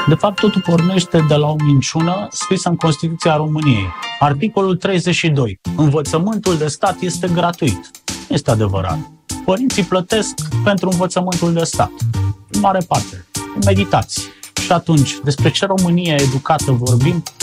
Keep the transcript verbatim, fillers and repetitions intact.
De fapt, totul pornește de la o minciună scrisă în Constituția României. Articolul treizeci și doi. Învățământul de stat este gratuit. Este adevărat. Părinții plătesc pentru învățământul de stat. În mare parte. Meditați. Și atunci, despre ce România educată vorbim?